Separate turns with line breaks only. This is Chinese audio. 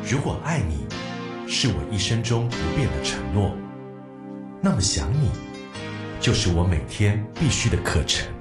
如果爱你是我一生中不变的承诺，那么想你就是我每天必须的课程。